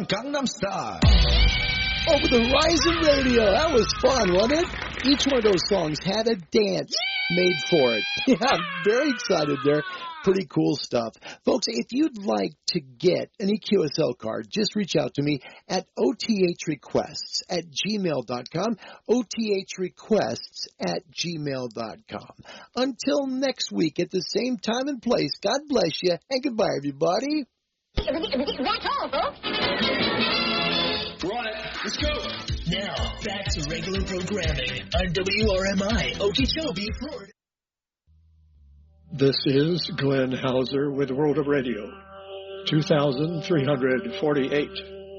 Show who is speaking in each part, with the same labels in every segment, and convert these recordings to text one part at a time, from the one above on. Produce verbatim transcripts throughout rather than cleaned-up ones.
Speaker 1: Gangnam Style.
Speaker 2: Over the Horizon Radio. That was fun, wasn't it? Each one of those songs had a dance made for it. Yeah, I'm very excited there. Pretty cool stuff. Folks, if you'd like to get an E Q S L card, just reach out to me at O T H requests at gmail dot com, O T H requests at gmail dot com. Until next week at the same time and place, God bless you, and goodbye, everybody.
Speaker 3: That's all, folks.
Speaker 4: We're on it. Let's go.
Speaker 5: Now, back to regular programming on W R M I, Okeechobee, Florida.
Speaker 6: This is Glenn Hauser with World of Radio, two thousand three hundred forty-eight.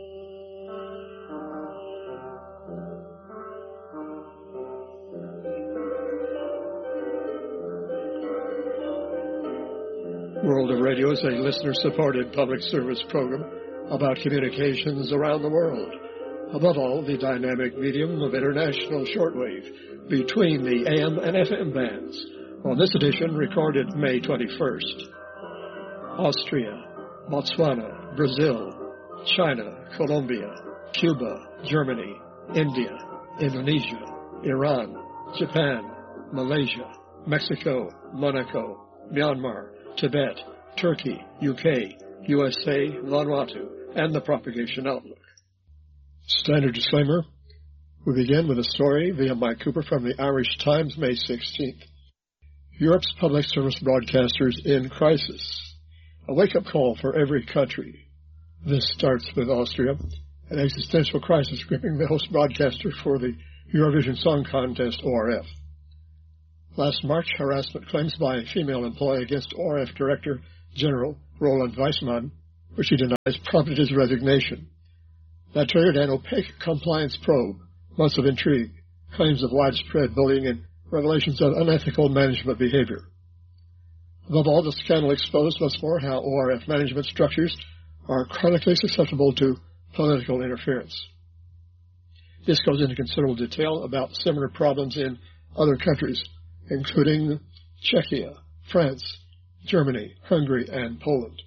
Speaker 6: World of Radio is a listener-supported public service program about communications around the world. Above all, the dynamic medium of international shortwave between the A M and F M bands. On this edition, recorded May twenty-first. Austria, Botswana, Brazil, China, Colombia, Cuba, Germany, India, Indonesia, Iran, Japan, Malaysia, Mexico, Monaco, Myanmar, Tibet, Turkey, U K, U S A, Vanuatu, and the Propagation Outlook. Standard disclaimer. We begin with a story via Mike Cooper from the Irish Times, May sixteenth. Europe's public service broadcasters in crisis. A wake-up call for every country. This starts with Austria, an existential crisis gripping the host broadcaster for the Eurovision Song Contest, O R F. Last March, harassment claims by a female employee against O R F Director General Roland Weissmann, which he denies, prompted his resignation. That triggered an opaque compliance probe, months of intrigue, claims of widespread bullying, and revelations of unethical management behavior. Above all, the scandal exposed once more how O R F management structures are chronically susceptible to political interference. This goes into considerable detail about similar problems in other countries, including Czechia, France, Germany, Hungary, and Poland.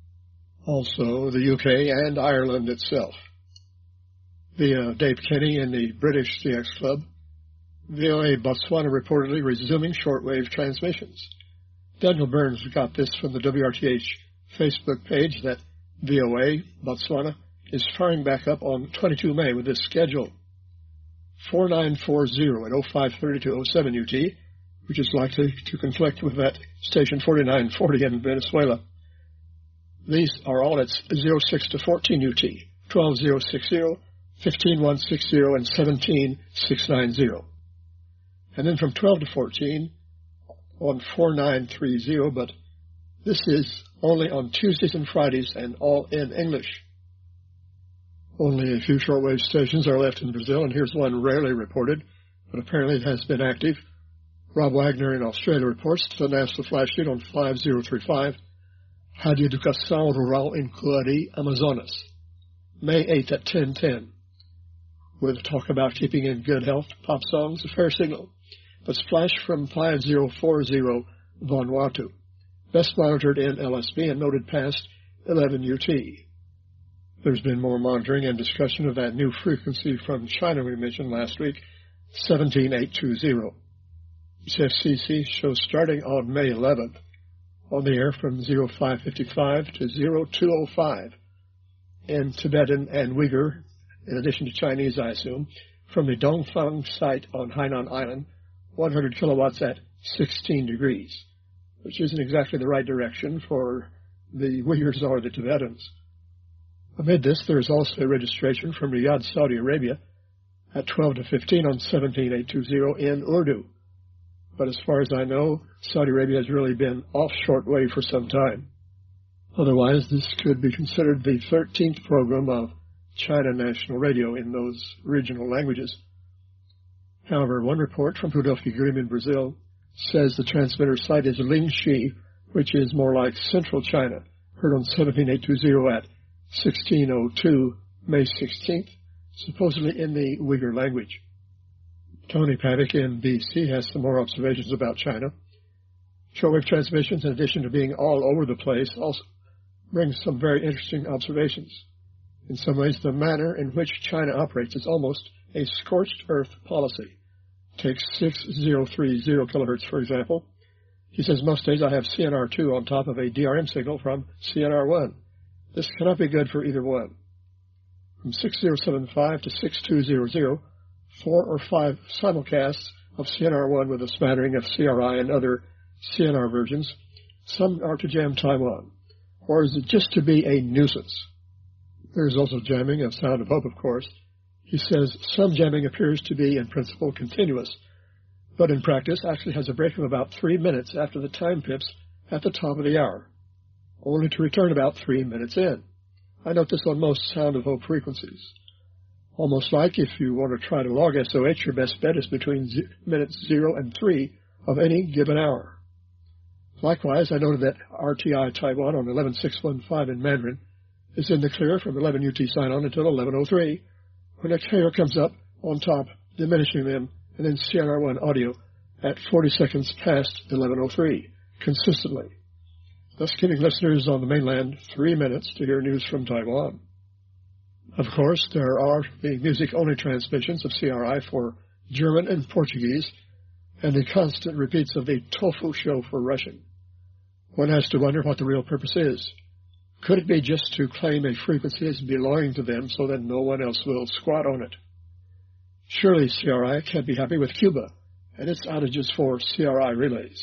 Speaker 6: Also, the U K and Ireland itself. Via Dave Kenny in the British C X Club, V O A Botswana reportedly resuming shortwave transmissions. Daniel Burns got this from the W R T H Facebook page that V O A Botswana is firing back up on the twenty-second of May with this schedule. four nine four zero at oh five thirty-two oh seven U T, which is likely to conflict with that station forty-nine forty in Venezuela. These are all at oh six to fourteen U T, twelve oh sixty, fifteen one sixty, and seventeen six ninety. And then from twelve to fourteen on four nine three zero, but this is only on Tuesdays and Fridays and all in English. Only a few shortwave stations are left in Brazil, and here's one rarely reported, but apparently it has been active. Rob Wagner in Australia reports to the National Flash Sheet on five oh three five, Rádio Educação Rural em Coari, Amazonas, May eighth at ten ten. With talk about keeping in good health, pop songs, a fair signal. But splash from five oh four oh Vanuatu, best monitored in L S B and noted past eleven U T. There's been more monitoring and discussion of that new frequency from China we mentioned last week, seventeen eight two zero. F C C shows starting on May eleventh on the air from oh five fifty-five to oh two oh five in Tibetan and Uyghur, in addition to Chinese, I assume, from the Dongfang site on Hainan Island, one hundred kilowatts at sixteen degrees, which isn't exactly the right direction for the Uyghurs or the Tibetans. Amid this, there is also a registration from Riyadh, Saudi Arabia, at twelve to fifteen on seventeen eight two zero in Urdu. But as far as I know, Saudi Arabia has really been off shortwave for some time. Otherwise, this could be considered the thirteenth program of China National Radio in those regional languages. However, one report from Philadelphia Grimm in Brazil says the transmitter site is Lingxi, which is more like central China, heard on seventeen eight two zero at sixteen oh two, May sixteenth, supposedly in the Uyghur language. Tony Paddock in B C has some more observations about China. Shortwave transmissions, in addition to being all over the place, also brings some very interesting observations. In some ways, the manner in which China operates is almost a scorched earth policy. Take six thousand thirty kilohertz, for example. He says, most days I have C N R two on top of a D R M signal from C N R one. This cannot be good for either one. From six thousand seventy-five to six thousand two hundred, four or five simulcasts of C N R one with a smattering of C R I and other C N R versions. Some are to jam Taiwan. Or is it just to be a nuisance? There is also jamming of Sound of Hope, of course. He says some jamming appears to be, in principle, continuous, but in practice actually has a break of about three minutes after the time pips at the top of the hour, only to return about three minutes in. I note this on most Sound of Hope frequencies. Almost like if you want to try to log S O H, your best bet is between z- minutes zero and three of any given hour. Likewise, I noted that R T I Taiwan on eleven six one five in Mandarin is in the clear from eleven U T sign-on until eleven oh three, when a carrier comes up on top, diminishing them, and then C N R one audio at forty seconds past eleven oh three, consistently, thus giving listeners on the mainland three minutes to hear news from Taiwan. Of course, there are the music-only transmissions of C R I for German and Portuguese, and the constant repeats of the tofu show for Russian. One has to wonder what the real purpose is. Could it be just to claim a frequency as belonging to them so that no one else will squat on it? Surely C R I can't be happy with Cuba and its outages for C R I relays.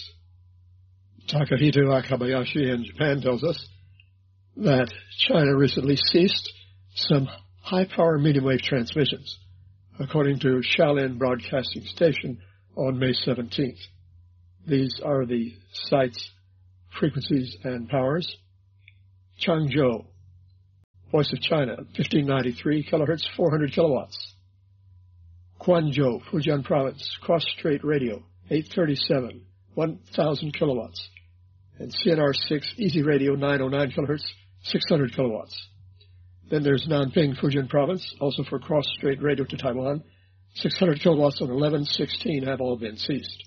Speaker 6: Takahito Akabayashi in Japan tells us that China recently ceased some high-power medium-wave transmissions, according to Shaolin Broadcasting Station on May seventeenth. These are the sites, frequencies, and powers. Changzhou, Voice of China, fifteen ninety-three kilohertz, four hundred kilowatts. Guangzhou, Fujian Province, Cross Strait Radio, eight thirty-seven, one thousand kilowatts. And C N R six Easy Radio, nine oh nine kilohertz, six hundred kilowatts. Then there's Nanping, Fujian Province, also for Cross Strait Radio to Taiwan, six hundred kilowatts on eleven sixteen have all been ceased.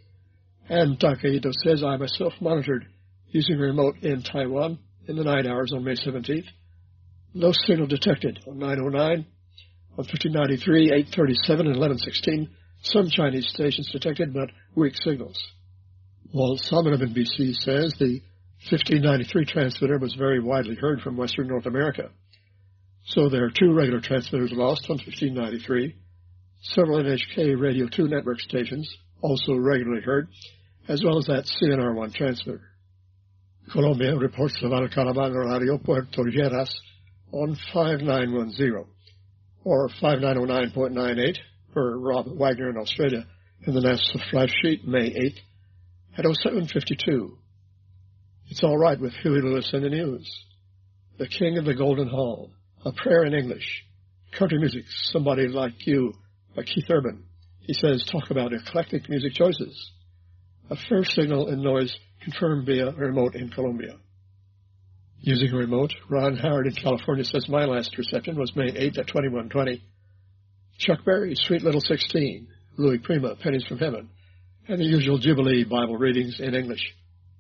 Speaker 6: And Takahito says, I myself monitored using a remote in Taiwan in the night hours on May seventeenth. No signal detected on nine oh nine, on fifteen ninety-three, eight thirty-seven, and eleven sixteen. Some Chinese stations detected, but weak signals. Walt Salmon of N B C says the fifteen ninety-three transmitter was very widely heard from Western North America. So there are two regular transmitters lost on fifteen ninety-three, several N H K Radio two network stations, also regularly heard, as well as that C N R one transmitter. Colombia reports the Valcaravan Radio Puerto Lleras on five nine one zero, or five nine oh nine point nine eight for Rob Wagner in Australia in the NASA flash sheet, May eighth, at oh seven fifty-two. It's all right with Huey Lewis in the news. The King of the Golden Hall, a prayer in English, country music, Somebody Like You, by Keith Urban. He says, talk about eclectic music choices. A fair signal and noise confirmed via remote in Colombia. Using a remote, Ron Howard in California says, my last reception was May eighth at twenty-one twenty. Chuck Berry, Sweet Little sixteen, Louis Prima, Pennies from Heaven, and the usual Jubilee Bible readings in English.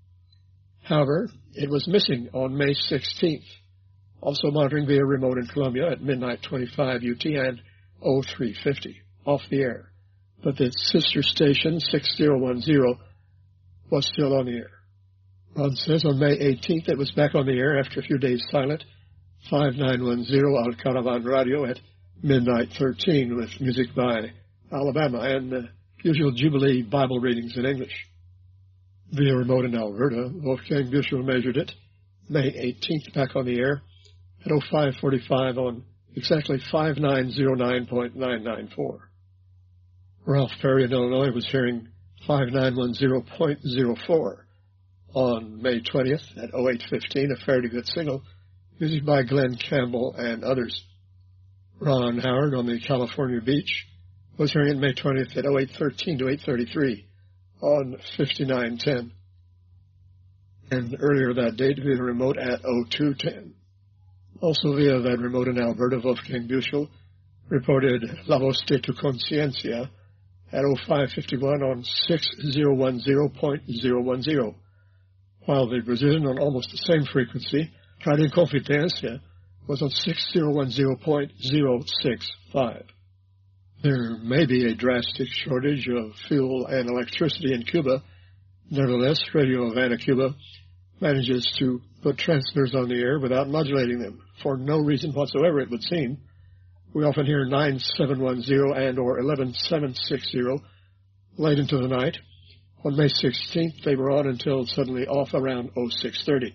Speaker 6: However, it was missing on May sixteenth, also monitoring via remote in Colombia at midnight twenty-five U T and oh three fifty, off the air. But the sister station, six thousand ten, was still on the air. Ron says on May eighteenth it was back on the air after a few days silent, five nine one zero Al Caravan Radio at midnight thirteen with music by Alabama and the usual Jubilee Bible readings in English. Via remote in Alberta, Wolfgang Bushel measured it, May eighteenth, back on the air at oh five forty-five on exactly five nine oh nine point nine nine four. Ralph Perry in Illinois was hearing five nine one zero point zero four on May twentieth at oh eight fifteen, a fairly good signal, music by Glenn Campbell and others. Ron Howard on the California beach was hearing it May twentieth at oh eight thirteen to eight thirty-three on fifty-nine ten. And earlier that date via remote at oh two ten. Also via that remote in Alberta, Wolfgang Bushel reported La Voz de tu Conciencia at oh five fifty-one on six thousand ten point oh ten, while the Brazilian on almost the same frequency, Radio Confidencia, was on six thousand ten point zero six five. There may be a drastic shortage of fuel and electricity in Cuba. Nevertheless, Radio Havana, Cuba manages to put transmitters on the air without modulating them, for no reason whatsoever, it would seem. We often hear nine seven one zero and or eleven seven sixty late into the night. On May sixteenth, they were on until suddenly off around oh six thirty.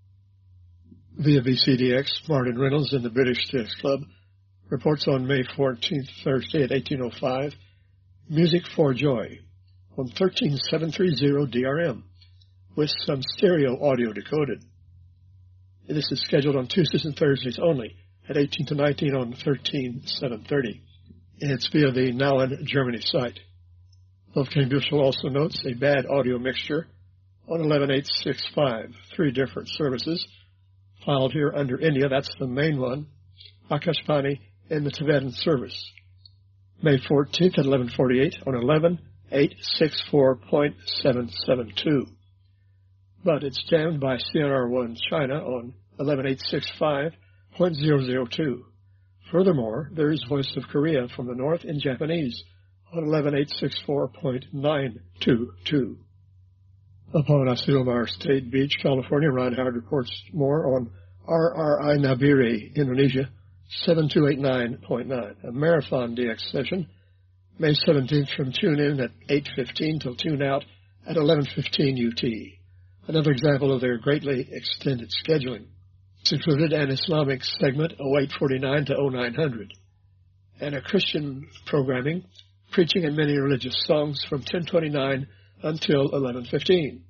Speaker 6: Via V C D X, Martin Reynolds in the British Disc Club reports on May fourteenth, Thursday at eighteen oh five, Music for Joy on thirteen seven thirty D R M with some stereo audio decoded. This is scheduled on Tuesdays and Thursdays only at eighteen to nineteen on thirteen seven thirty. It's via the Nauen, Germany site. Wolfgang Büchel also notes a bad audio mixture on eleven eight sixty-five, three different services filed here under India. That's the main one, Akashvani in the Tibetan service. May fourteenth at eleven forty-eight on eleven eight sixty-four point seven seven two. But it's jammed by C N R one China on eleven eight sixty-five point zero zero two. Furthermore, there is Voice of Korea from the north in Japanese on eleven eight sixty-four point nine two two. Upon Asilomar State Beach, California, Ron Howard reports more on R R I Nabire, Indonesia, seven two eight nine point nine, a marathon D X session, May seventeenth from tune in at eight fifteen till tune out at eleven fifteen U T. Another example of their greatly extended scheduling. It's included an Islamic segment, oh eight forty-nine to oh nine hundred, and a Christian programming, preaching and many religious songs from ten twenty-nine until eleven fifteen.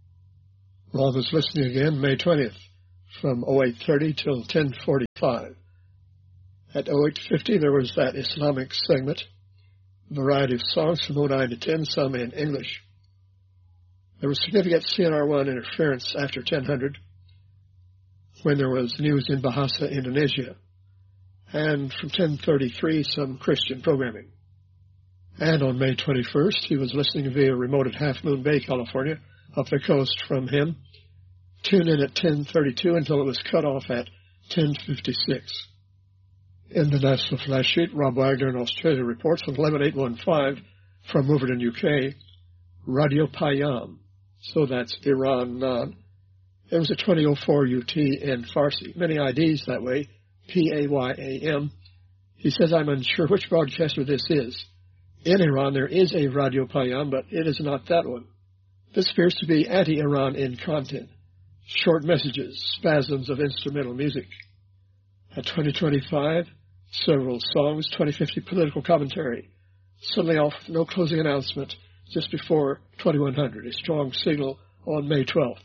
Speaker 6: Ron was listening again May twentieth from oh eight thirty till ten forty-five. At oh eight fifty there was that Islamic segment, variety of songs from oh nine to ten, some in English. There was significant C N R one interference after ten hundred when there was news in Bahasa, Indonesia, and from ten thirty-three some Christian programming. And on May twenty-first, he was listening via remote at Half Moon Bay, California, up the coast from him. Tune in at ten thirty-two until it was cut off at ten fifty-six. In the National Flash Sheet, Rob Wagner in Australia reports on eleven eight fifteen from Wolverton, U K, Radio Payam. So that's Iran non. It was at twenty oh four U T in Farsi. Many I Ds that way, P A Y A M. He says, I'm unsure which broadcaster this is. In Iran, there is a Radio Payam, but it is not that one. This appears to be anti-Iran in content. Short messages, spasms of instrumental music. At twenty twenty-five, several songs, twenty fifty political commentary. Suddenly off, no closing announcement, just before twenty-one hundred, a strong signal on May twelfth.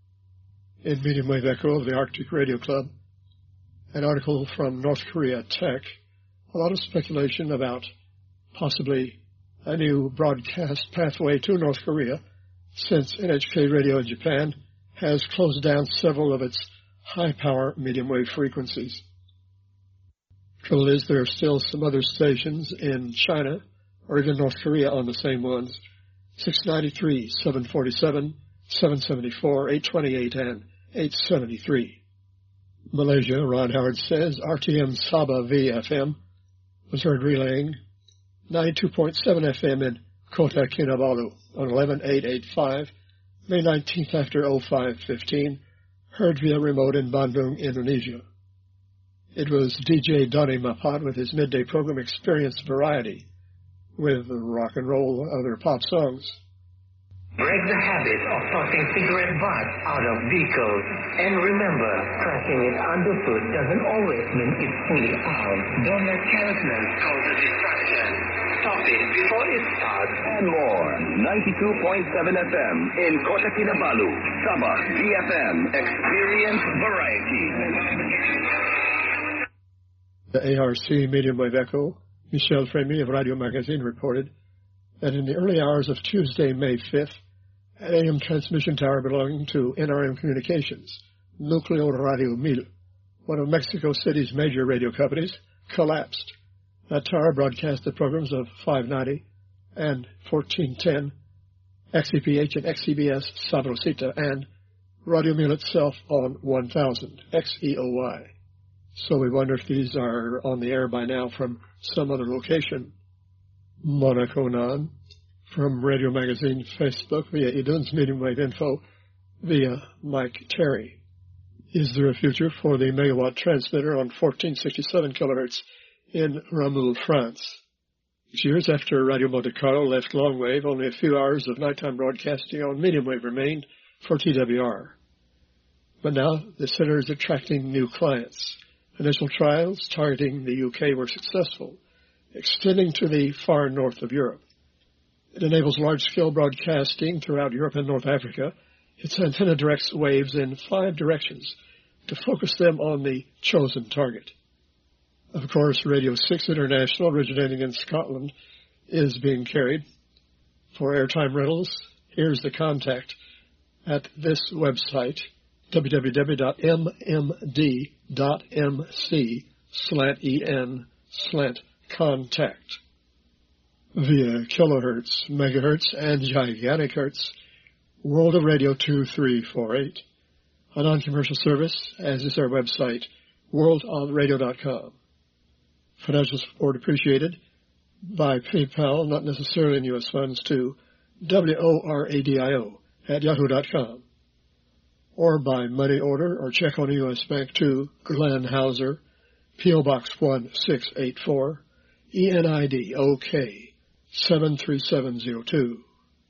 Speaker 6: In Medium Wave Echo of the Arctic Radio Club, an article from North Korea Tech, a lot of speculation about possibly a new broadcast pathway to North Korea, since N H K Radio in Japan has closed down several of its high-power medium-wave frequencies. Trouble is, there are still some other stations in China, or even North Korea on the same ones, six ninety-three, seven forty-seven, seven seventy-four, eight twenty-eight, and eight seventy-three. Malaysia, Ron Howard says, R T M Sabah V F M was heard relaying ninety-two point seven F M in Kota Kinabalu on eleven eight eighty-five, May nineteenth after oh five fifteen, heard via remote in Bandung, Indonesia. It was D J Donny Mapat with his midday program Experience Variety, with rock and roll, other pop songs.
Speaker 1: Break the habit of tossing cigarette butts out of vehicles. And remember, cracking it underfoot doesn't always mean it's fully out. Don't let carelessness cause a distraction. Stop it before it starts.
Speaker 7: And more. ninety-two point seven F M in Kota Kinabalu. Sabah V F M. Experience Variety.
Speaker 6: The A R C Medium Wave Echo, Michel Frémy of Radio Magazine, reported that in the early hours of Tuesday, May fifth, an A M transmission tower belonging to N R M Communications, Núcleo Radio Mil, one of Mexico City's major radio companies, collapsed. That tower broadcast the programs of five ninety and fourteen ten, X E P H and X E B S Sabrosita, and Radio Mil itself on one thousand, X E O Y. So we wonder if these are on the air by now from some other location. Monaco Nan from Radio Magazine Facebook via Edun's Medium Wave Info via Mike Terry. Is there a future for the megawatt transmitter on fourteen sixty-seven kilohertz in Rameau, France? Six years after Radio Monte Carlo left long wave, only a few hours of nighttime broadcasting on medium wave remained for T W R. But now the center is attracting new clients. Initial trials targeting the U K were successful, extending to the far north of Europe. It enables large-scale broadcasting throughout Europe and North Africa. Its antenna directs waves in five directions to focus them on the chosen target. Of course, Radio six International, originating in Scotland, is being carried. For airtime rentals, here's the contact at this website, w w w dot m m d dot m c slant en slant contact. Via kilohertz, megahertz, and gigantic hertz, World of Radio two three four eight, a non-commercial service, as is our website, world of radio dot com. Financial support appreciated by PayPal, not necessarily in U S funds, to W O R A D I O at yahoo dot com, or by money order or check on a U S bank to Glenn Hauser, P O Box one six eight four, E N I D O K seven three seven zero two.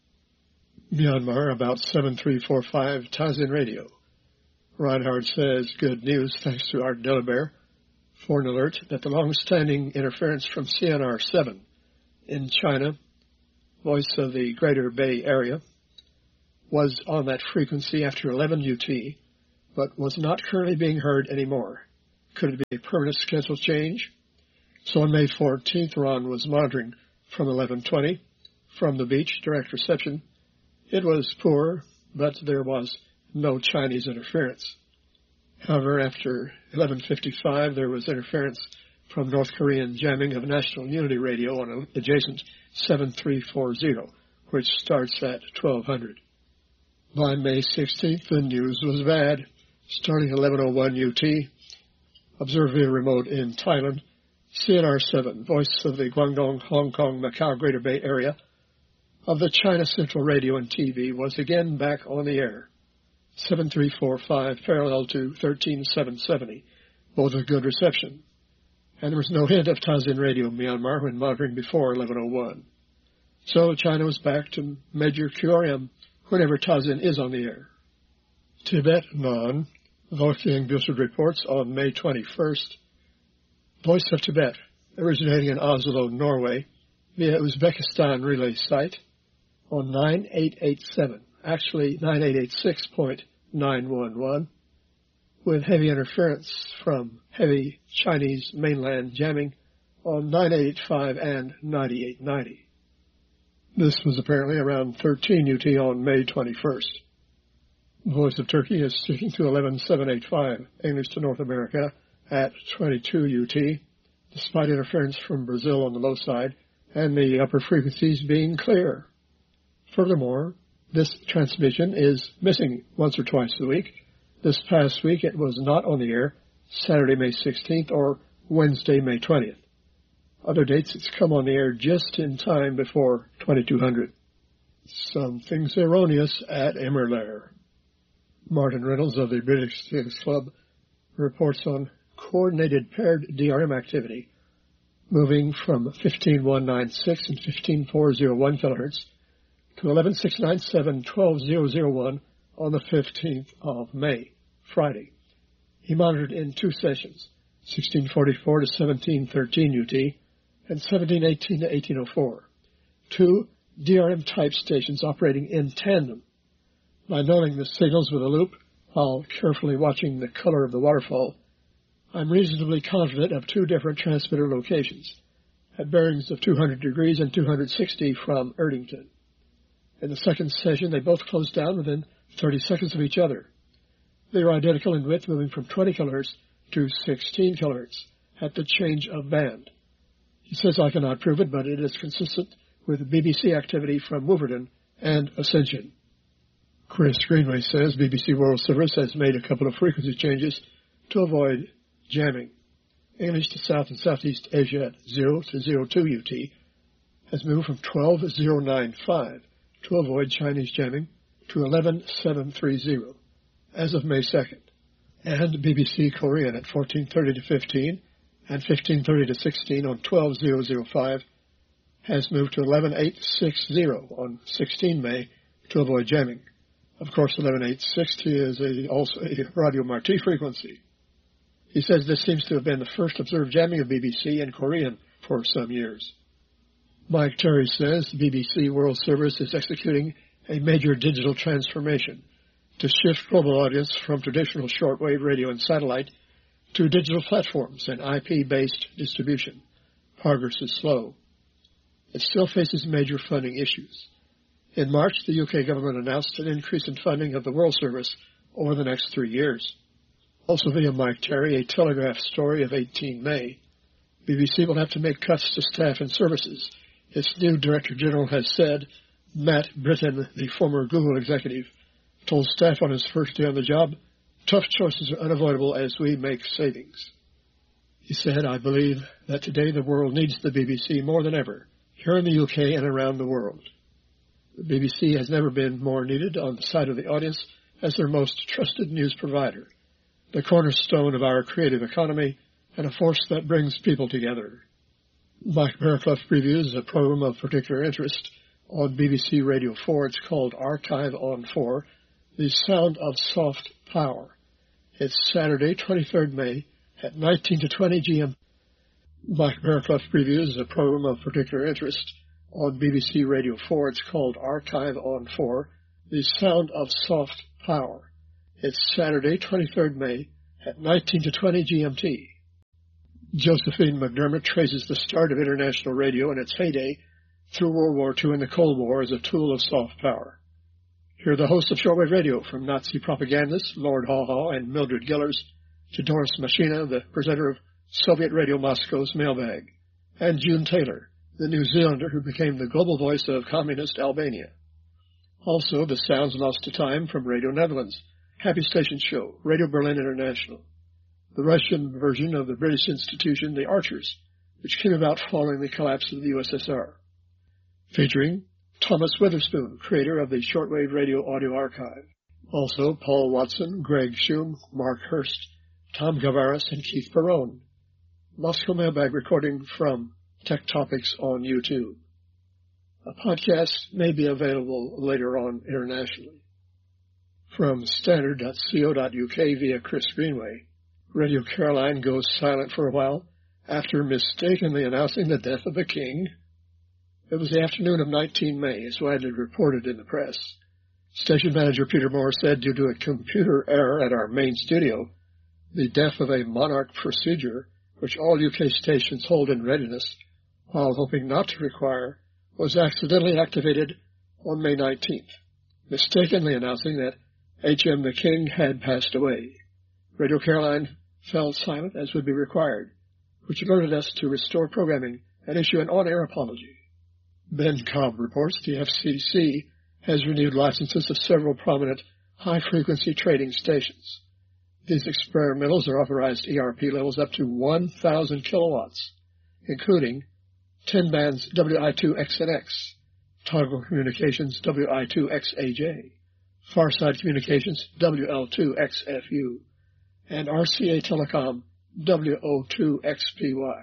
Speaker 6: Myanmar, about seven three four five, Tazin Radio. Reinhard says, good news thanks to Art Delabert for an alert that the long-standing interference from C N R seven in China, voice of the Greater Bay Area, was on that frequency after eleven U T, but was not currently being heard anymore. Could it be a permanent schedule change? So on May fourteenth, Ron was monitoring from eleven twenty from the beach, direct reception. It was poor, but there was no Chinese interference. However, after eleven fifty-five, there was interference from North Korean jamming of National Unity Radio on adjacent seven three four zero, which starts at twelve hundred. By May sixteenth, the news was bad. Starting eleven oh one U T, observed via remote in Thailand, C N R seven, voice of the Guangdong, Hong Kong, Macau, Greater Bay Area, of the China Central Radio and T V, was again back on the air. seven three four five, parallel to thirteen seven seventy, both with good reception. And there was no hint of Tazin Radio Myanmar when monitoring before eleven oh one. So China was back to major Q R M whenever Tazin is on the air. Tibet Non, Wolfgang Bussard reports on May twenty-first, Voice of Tibet, originating in Oslo, Norway, via Uzbekistan relay site on nine eight eight seven, actually nine eight eight six point nine one one, with heavy interference from heavy Chinese mainland jamming on nine eight eight five and ninety-eight ninety. This was apparently around thirteen U T on May twenty-first. Voice of Turkey is sticking to eleven seven eighty-five, English to North America, at twenty-two U T, despite interference from Brazil on the low side and the upper frequencies being clear. Furthermore, this transmission is missing once or twice a week. This past week it was not on the air, Saturday, May sixteenth, or Wednesday, May twentieth. Other dates it's come on the air just in time before twenty-two hundred. Something's erroneous at Immerlair. Martin Reynolds of the British Statistics Club reports on coordinated paired D R M activity, moving from fifteen one ninety-six and fifteen four oh one kilohertz to eleven six ninety-seven, twelve thousand one on the fifteenth of May, Friday. He monitored in two sessions, sixteen forty-four to seventeen thirteen U T and seventeen eighteen to eighteen oh four, two D R M type stations operating in tandem. By knowing the signals with a loop while carefully watching the color of the waterfall, I'm reasonably confident of two different transmitter locations, at bearings of two hundred degrees and two hundred sixty from Erdington. In the second session, they both closed down within thirty seconds of each other. They were identical in width, moving from twenty kilohertz to sixteen kilohertz at the change of band. He says I cannot prove it, but it is consistent with B B C activity from Wolverton and Ascension. Chris Greenway says B B C World Service has made a couple of frequency changes to avoid jamming. English to South and Southeast Asia at zero to zero two U T, has moved from twelve thousand ninety-five to avoid Chinese jamming to eleven thousand seven hundred thirty as of May second. And B B C Korean at fourteen thirty to fifteen and fifteen thirty to sixteen on twelve thousand five has moved to eleven thousand eight hundred sixty on sixteen May to avoid jamming. Of course, eleven thousand eight hundred sixty is a, also a Radio Marti frequency. He says this seems to have been the first observed jamming of B B C in Korean for some years. Mike Terry says the B B C World Service is executing a major digital transformation to shift global audience from traditional shortwave radio and satellite to digital platforms and I P-based distribution. Progress is slow. It still faces major funding issues. In March, the U K government announced an increase in funding of the World Service over the next three years. Also via Mike Terry, a Telegraph story of eighteenth May, B B C will have to make cuts to staff and services. Its new Director General has said. Matt Britton, the former Google executive, told staff on his first day on the job, tough choices are unavoidable as we make savings. He said, I believe that today the world needs the B B C more than ever, here in the U K and around the world. The B B C has never been more needed on the side of the audience as their most trusted news provider, the cornerstone of our creative economy, and a force that brings people together. Mike Barraclough previews a program of particular interest on B B C Radio four. It's called Archive on four, The Sound of Soft Power. It's Saturday, twenty-third May at nineteen to twenty G M. Mike Barraclough previews a program of particular interest on B B C Radio four. It's called Archive on four, The Sound of Soft Power. It's Saturday, twenty-third May at nineteen to twenty G M T. Josephine McDermott traces the start of international radio in its heyday through World War Two and the Cold War as a tool of soft power. Here are the hosts of shortwave radio, from Nazi propagandists Lord Haw Haw and Mildred Gillers to Doris Machina, the presenter of Soviet Radio Moscow's Mailbag, and June Taylor, the New Zealander who became the global voice of communist Albania. Also, the sounds lost to time from Radio Netherlands, Happy Station Show, Radio Berlin International, the Russian version of the British institution, the Archers, which came about following the collapse of the U S S R, featuring Thomas Witherspoon, creator of the Shortwave Radio Audio Archive. Also, Paul Watson, Greg Shum, Mark Hurst, Tom Gavaris, and Keith Perrone. Moscow Mailbag recording from Tech Topics on YouTube. A podcast may be available later on internationally. From standard dot co dot U K via Chris Greenway, Radio Caroline goes silent for a while after mistakenly announcing the death of the king. It was the afternoon of nineteenth May, as widely reported in the press. Station manager Peter Moore said, due to a computer error at our main studio, the death of a monarch procedure, which all U K stations hold in readiness, while hoping not to require, was accidentally activated on May nineteenth, mistakenly announcing that H M the King had passed away. Radio Caroline fell silent as would be required, which alerted us to restore programming and issue an on-air apology. Ben Cobb reports the F C C has renewed licenses of several prominent high-frequency trading stations. These experimentals are authorized E R P levels up to one thousand kilowatts, including ten bands W I two X N X, Toggle Communications W I two X A J, Farside Communications W L two X F U, and R C A Telecom W O two X P Y.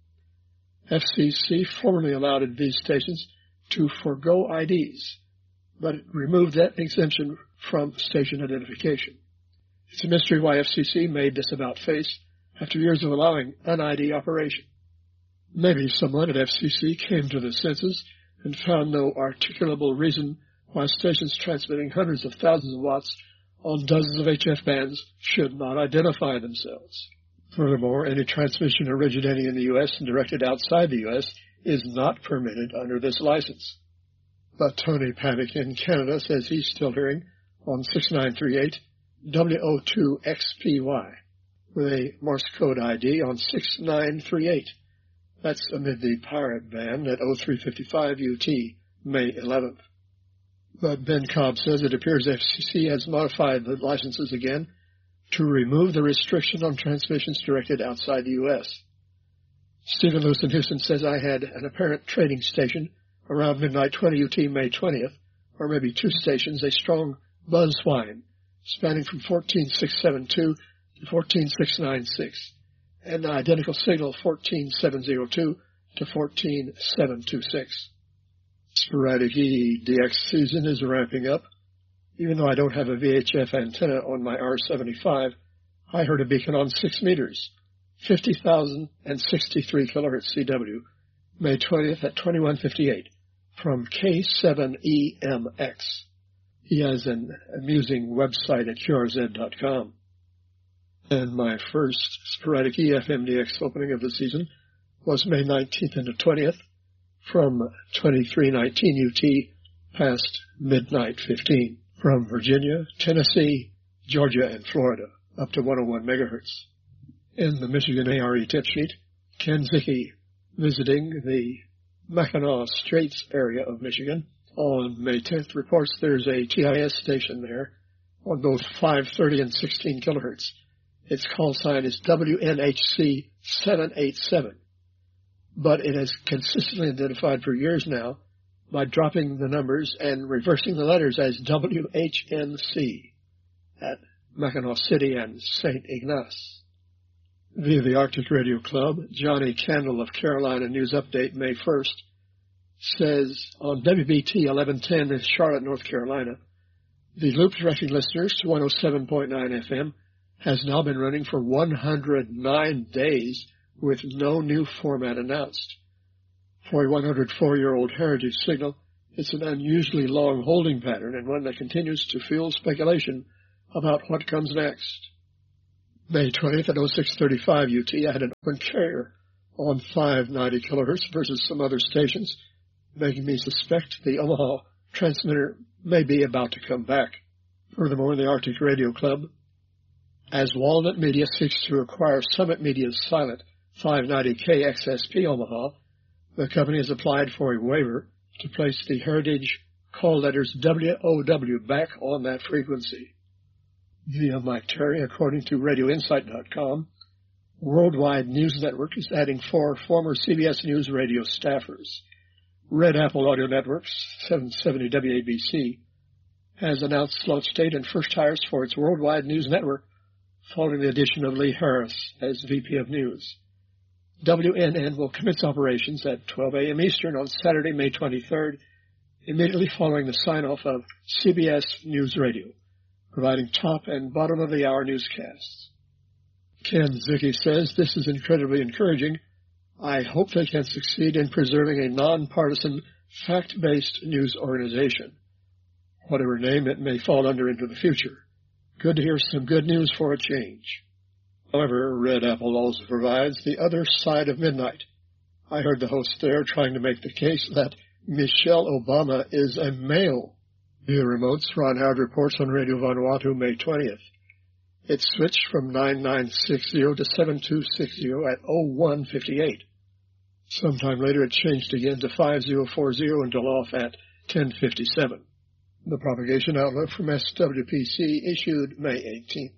Speaker 6: F C C formerly allowed these stations to forego I Ds, but it removed that exemption from station identification. It's a mystery why F C C made this about-face after years of allowing an I D operation. Maybe someone at F C C came to their senses and found no articulable reason why stations transmitting hundreds of thousands of watts on dozens of H F bands should not identify themselves. Furthermore, any transmission originating in the U S and directed outside the U S is not permitted under this license. But Tony Panic in Canada says he's still hearing on six nine three eight W O two X P Y with a Morse code I D on six nine three eight. That's amid the pirate band at oh three fifty-five U T, May eleventh. But Ben Cobb says it appears F C C has modified the licenses again to remove the restriction on transmissions directed outside the U S Stephen Lewis in Houston says, I had an apparent trading station around midnight twenty U T May twentieth, or maybe two stations, a strong buzz whine spanning from fourteen six seven two to fourteen six nine six, and an identical signal fourteen seven oh two to fourteen seven two six. Sporadic E D X season is ramping up. Even though I don't have a V H F antenna on my R seventy-five, I heard a beacon on six meters, fifty thousand sixty-three kilohertz C W, May twentieth at twenty-one fifty-eight, from K seven E M X. He has an amusing website at Q R Z dot com. And my first sporadic E F M D X opening of the season was May nineteenth and the twentieth, from twenty-three nineteen U T past midnight fifteen, from Virginia, Tennessee, Georgia, and Florida, up to one oh one megahertz. In the Michigan A R E tip sheet, Ken Zicke, visiting the Mackinac Straits area of Michigan on May tenth, reports there's a T I S station there on both five thirty and sixteen kilohertz. Its call sign is W N H C seven eighty-seven, but it has consistently identified for years now by dropping the numbers and reversing the letters as W H N C at Mackinac City and Saint Ignace. Via the Arctic Radio Club, Johnny Candle of Carolina News Update, May first, says on W B T eleven ten in Charlotte, North Carolina, the loop directing listeners to one oh seven point nine F M has now been running for one hundred nine days with no new format announced. For a one hundred four-year-old heritage signal, it's an unusually long holding pattern and one that continues to fuel speculation about what comes next. May twentieth at oh six thirty-five U T, I had an open carrier on five ninety kilohertz versus some other stations, making me suspect the Omaha transmitter may be about to come back. Furthermore, in the Arctic Radio Club, as Walnut Media seeks to acquire Summit Media's silent five ninety K X S P Omaha, the company has applied for a waiver to place the heritage call letters W O W back on that frequency. Via Mike Terry, according to Radio Insight dot com, Worldwide News Network is adding four former C B S News radio staffers. Red Apple Audio Networks, seven seventy W A B C, has announced launch date and first hires for its Worldwide News Network following the addition of Lee Harris as V P of News. W N N will commence operations at twelve a.m. Eastern on Saturday, May twenty-third, immediately following the sign-off of C B S News Radio, providing top and bottom-of-the-hour newscasts. Ken Zicke says this is incredibly encouraging. I hope they can succeed in preserving a nonpartisan, fact-based news organization, whatever name it may fall under into the future. Good to hear some good news for a change. However, Red Apple also provides the other side of midnight. I heard the host there trying to make the case that Michelle Obama is a male. Via remotes, Ron Howard reports on Radio Vanuatu, May twentieth. It switched from nine nine six zero to seven two six zero at oh one fifty-eight. Sometime later it changed again to five zero four zero and off at ten fifty-seven. The propagation outlook from S W P C issued May eighteenth.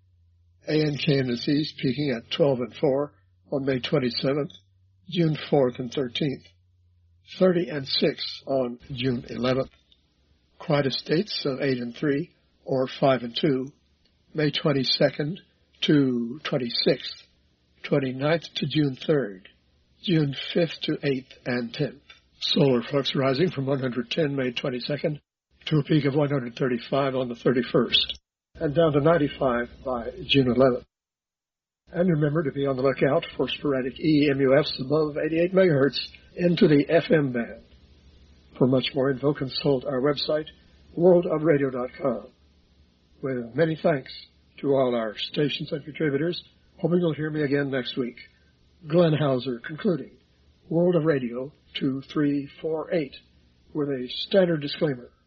Speaker 6: A N K N S E's peaking at twelve and four on May twenty-seventh, June fourth and thirteenth, thirty and six on June eleventh. Quietest dates of eight and three or five and two, May twenty-second to twenty-sixth, twenty-ninth to June third, June fifth to eighth and tenth. Solar flux rising from one hundred ten May twenty-second to a peak of one hundred thirty-five on the thirty-first, and down to ninety-five by June eleventh. And remember to be on the lookout for sporadic E M U Fs above eighty-eight megahertz into the F M band. For much more info, consult our website, world of radio dot com. With many thanks to all our stations and contributors, hoping you'll hear me again next week. Glenn Hauser concluding World of Radio two three four eight with a standard disclaimer.